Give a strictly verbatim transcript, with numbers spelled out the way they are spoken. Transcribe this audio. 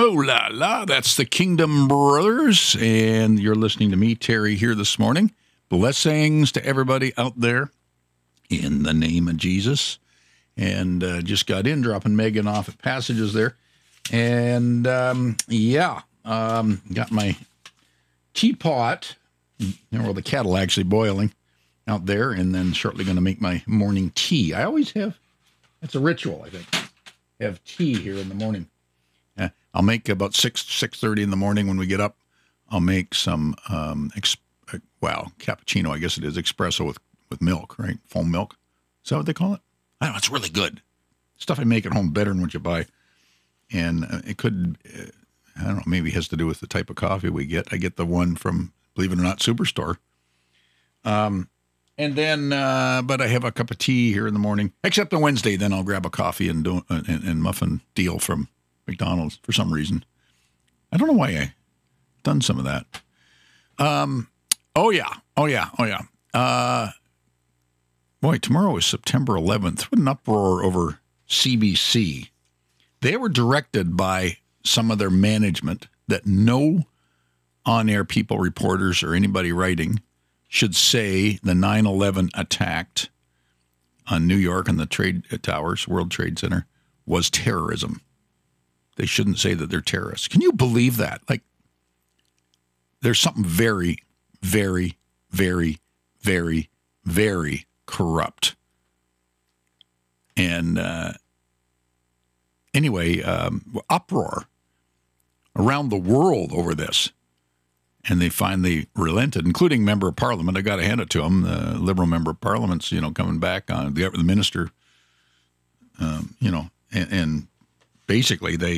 Oh, la, la, that's the Kingdom Brothers, and you're listening to me, Terry, here this morning. Blessings to everybody out there in the name of Jesus. And uh, just got in, dropping Megan off at Passages there. And, um, yeah, um, got my teapot, well, the kettle actually boiling out there, and then shortly going to make my morning tea. I always have, it's a ritual, I think, have tea here in the morning. Uh, I'll make about six, six thirty in the morning when we get up. I'll make some, um, ex- uh, wow, cappuccino, I guess it is, espresso with, with milk, right? Foam milk. Is that what they call it? I don't know. It's really good. Stuff I make at home better than what you buy. And uh, it could, uh, I don't know, maybe it has to do with the type of coffee we get. I get the one from, believe it or not, Superstore. Um, and then, uh, but I have a cup of tea here in the morning, except on Wednesday. Then I'll grab a coffee and do and, and muffin deal from McDonald's for some reason. I don't know why I done some of that. Um, oh yeah, oh yeah, oh yeah. Uh, boy, tomorrow is September eleventh. What an uproar over C B C. They were directed by some of their management that no on-air people, reporters, or anybody writing should say the nine eleven attack on New York and the trade towers, World Trade Center, was terrorism. They shouldn't say that they're terrorists. Can you believe that? Like, there's something very, very, very, very, very corrupt. And uh, anyway, um, uproar around the world over this. And they finally relented, including member of parliament. I got to hand it to him. The Liberal member of parliament's, you know, coming back on the, the minister, um, you know, and, and basically they